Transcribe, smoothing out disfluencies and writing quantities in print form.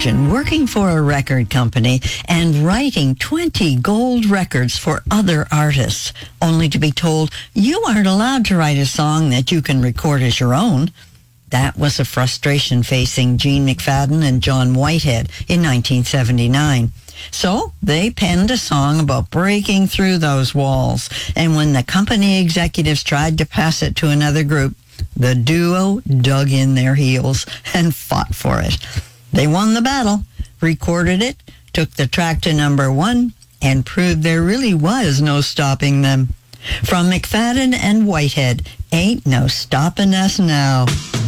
imagine working for a record company and writing 20 gold records for other artists, only to be told you aren't allowed to write a song that you can record as your own? That was a frustration facing Gene McFadden and John Whitehead in 1979. So they penned a song about breaking through those walls. And when the company executives tried to pass it to another group, the duo dug in their heels and fought for it. They won the battle, recorded it, took the track to number 1, and proved there really was no stopping them. From McFadden and Whitehead, Ain't No Stoppin' Us Now.